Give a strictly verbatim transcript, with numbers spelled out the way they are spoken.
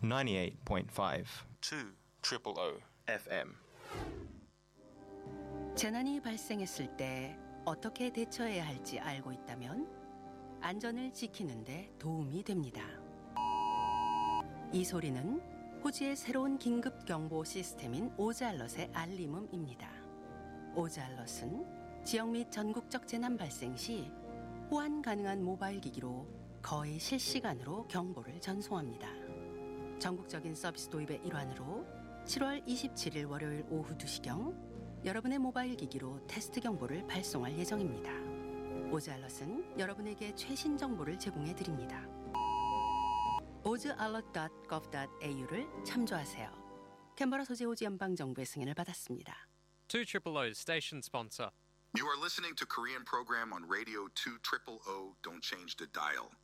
ninety-eight point five two triple O 에프엠. 재난이 발생했을 때 어떻게 대처해야 할지 알고 있다면 안전을 지키는 데 도움이 됩니다. 이 소리는 호주의 새로운 긴급 경보 시스템인 오즈알럿의 알림음입니다. 오즈알럿은 지역 및 전국적 재난 발생 시 호환 가능한 모바일 기기로 거의 실시간으로 경보를 전송합니다. 전국적인 서비스 도입의 일환으로 칠월 이십칠일 월요일 오후 두 시경 여러분의 모바일 기기로 테스트 경보를 발송할 예정입니다. 오즈알럿은 여러분에게 최신 정보를 제공해 드립니다. 오즈알럿 닷 거브 닷 에이유를 참조하세요. 캔버라 소재 호주 연방정부의 승인을 받았습니다. two triple O's station sponsor. You are listening to Korean program on Radio two triple O. Don't change the dial.